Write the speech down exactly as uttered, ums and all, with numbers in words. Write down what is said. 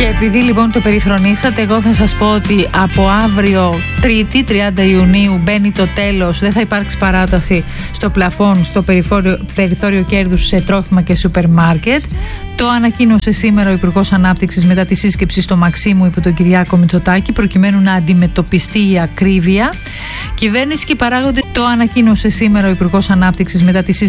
Και επειδή λοιπόν το περιφρονήσατε, εγώ θα σας πω ότι από αύριο Τρίτη, τριάντα Ιουνίου, μπαίνει το τέλος. Δεν θα υπάρξει παράταση στο πλαφόν, στο περιθώριο, περιθώριο κέρδους σε τρόφιμα και σούπερ μάρκετ. Το ανακοίνωσε σήμερα ο Υπουργός Ανάπτυξης μετά τη σύσκεψη στο Μαξίμου υπό τον Κυριάκο Μητσοτάκη, προκειμένου να αντιμετωπιστεί η ακρίβεια. Κυβέρνηση και παράγοντες. Το ανακοίνωσε σήμερα ο Υπουργός Ανάπτυξης μετά τη σύσκεψη